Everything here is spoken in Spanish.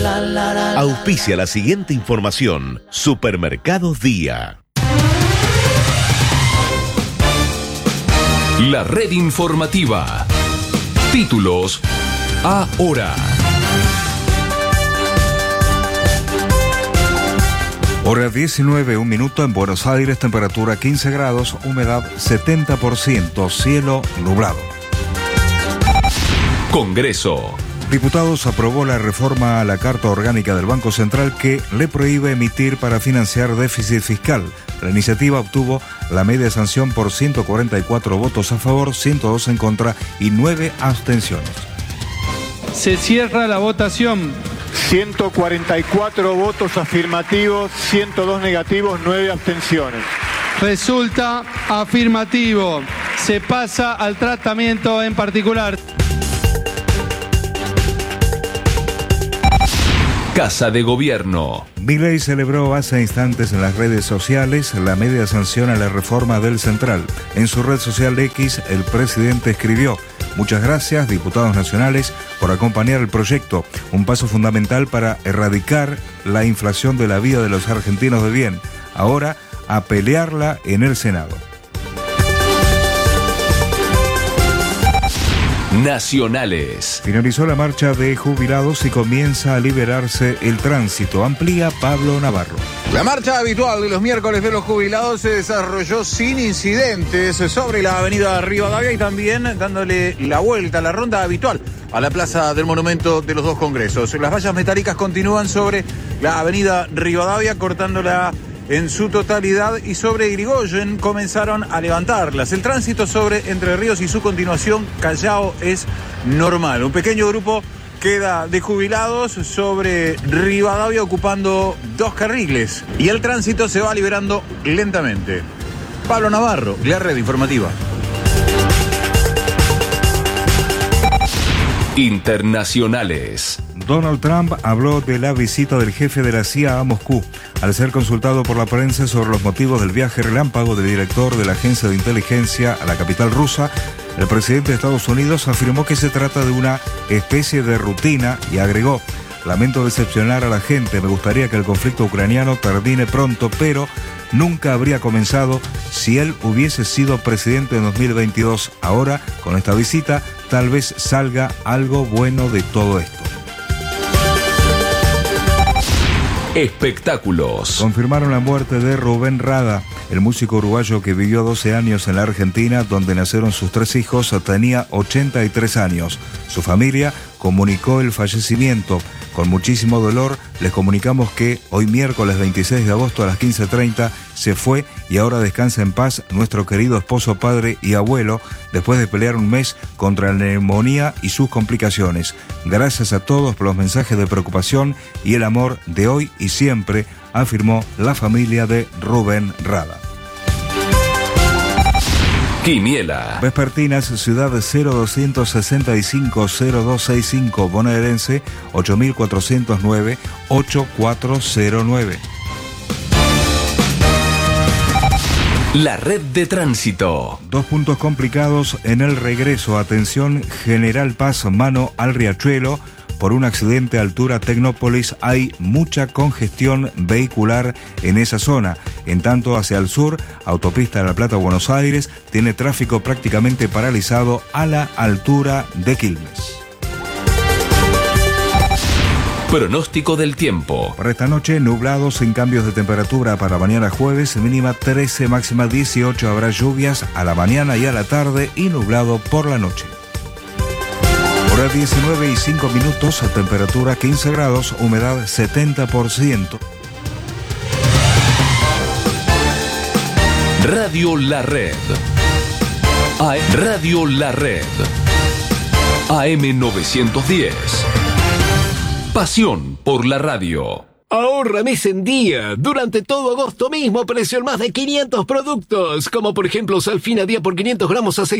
Auspicia la siguiente información. Supermercados Día. La red informativa. Títulos ahora. Hora 19, un minuto en Buenos Aires, temperatura 15 grados, humedad 70%, cielo nublado. Congreso. Diputados aprobó la reforma a la Carta Orgánica del Banco Central que le prohíbe emitir para financiar déficit fiscal. La iniciativa obtuvo la media sanción por 144 votos a favor, 102 en contra y 9 abstenciones. Se cierra la votación. 144 votos afirmativos, 102 negativos, 9 abstenciones. Resulta afirmativo. Se pasa al tratamiento en particular. Casa de Gobierno. Milei celebró hace instantes en las redes sociales la media sanción a la reforma del Central. En su red social X, el presidente escribió: muchas gracias, diputados nacionales, por acompañar el proyecto, un paso fundamental para erradicar la inflación de la vida de los argentinos de bien. Ahora, a pelearla en el Senado. Nacionales. Finalizó la marcha de jubilados y comienza a liberarse el tránsito. Amplía Pablo Navarro. La marcha habitual de los miércoles de los jubilados se desarrolló sin incidentes sobre la avenida Rivadavia y también dándole la vuelta, la ronda habitual a la plaza del Monumento de los Dos Congresos. Las vallas metálicas continúan sobre la avenida Rivadavia, cortándola en su totalidad, y sobre Irigoyen comenzaron a levantarlas. El tránsito sobre Entre Ríos y su continuación Callao es normal. Un pequeño grupo queda de jubilados sobre Rivadavia ocupando 2 carriles y el tránsito se va liberando lentamente. Pablo Navarro, la red informativa. Internacionales. Donald Trump habló de la visita del jefe de la CIA a Moscú. Al ser consultado por la prensa sobre los motivos del viaje relámpago del director de la agencia de inteligencia a la capital rusa, el presidente de Estados Unidos afirmó que se trata de una especie de rutina y agregó: lamento decepcionar a la gente, me gustaría que el conflicto ucraniano termine pronto, pero nunca habría comenzado si él hubiese sido presidente en 2022. Ahora, con esta visita, tal vez salga algo bueno de todo esto. Espectáculos. Confirmaron la muerte de Rubén Rada, el músico uruguayo que vivió 12 años en la Argentina, donde nacieron sus 3 hijos. Tenía 83 años. Su familia comunicó el fallecimiento. Con muchísimo dolor les comunicamos que hoy miércoles 26 de agosto a las 15:30 se fue y ahora descansa en paz nuestro querido esposo, padre y abuelo, después de pelear un mes contra la neumonía y sus complicaciones. Gracias a todos por los mensajes de preocupación y el amor de hoy y siempre, afirmó la familia de Rubén Rada. Quiniela. Vespertinas, ciudad 0265-0265, bonaerense 8409-8409. La red de tránsito. 2 puntos complicados en el regreso. Atención, General Paz, mano al Riachuelo. Por un accidente a altura Tecnópolis hay mucha congestión vehicular en esa zona. En tanto, hacia el sur, autopista de La Plata-Buenos Aires tiene tráfico prácticamente paralizado a la altura de Quilmes. Pronóstico del tiempo. Para esta noche, nublados sin cambios de temperatura para mañana jueves, mínima 13, máxima 18. Habrá lluvias a la mañana y a la tarde y nublado por la noche. Hora 19:05, a temperatura 15 grados, humedad 70%. Radio La Red. Radio La Red. AM910. Pasión por la radio. Ahorra mes en día. Durante todo agosto mismo, precio en más de 500 productos. Como por ejemplo, Salfina día por 500 gramos a 6